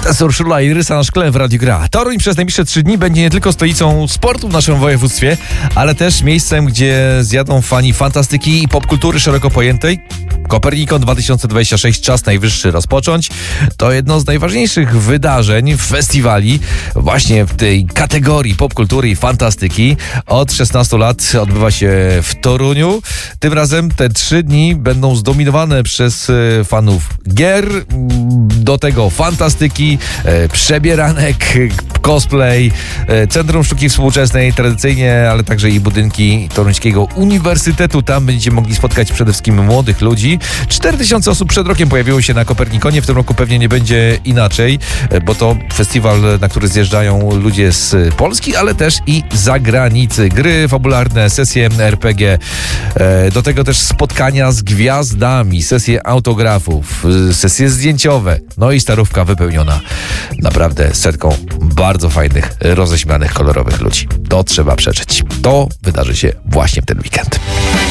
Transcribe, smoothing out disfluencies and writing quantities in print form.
To jest Urszula i Rysa na szkle w Radiu Gra. Toruń przez najbliższe 3 dni będzie nie tylko stolicą sportu w naszym województwie, ale też miejscem, gdzie zjadą fani fantastyki i popkultury szeroko pojętej. Kopernikon 2026, czas najwyższy rozpocząć. To jedno z najważniejszych wydarzeń, festiwali właśnie w tej kategorii popkultury i fantastyki. Od 16 lat odbywa się w Toruniu. Tym razem te 3 dni będą zdominowane przez fanów gier, do tego fantastyki, przebieranek, cosplay, Centrum Sztuki Współczesnej tradycyjnie, ale także i budynki Toruńskiego Uniwersytetu. Tam będziecie mogli spotkać przede wszystkim młodych ludzi. 4000 osób przed rokiem pojawiło się na Kopernikonie. W tym roku pewnie nie będzie inaczej, bo to festiwal, na który zjeżdżają ludzie z Polski, ale też i z zagranicy. Gry fabularne, sesje RPG, do tego też spotkania z gwiazdami, sesje autografów, sesje zdjęciowe, no i starówka wypełniona naprawdę setką bardzo fajnych, roześmianych, kolorowych ludzi. To trzeba przeżyć. To wydarzy się właśnie w ten weekend.